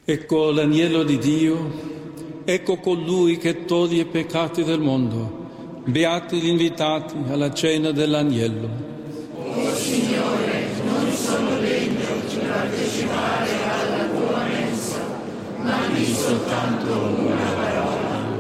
Ecco l'agnello di Dio, ecco colui che toglie i peccati del mondo. Beati gli invitati alla cena dell'agnello. Oh Signore, non sono degno di partecipare alla tua mensa, ma di soltanto una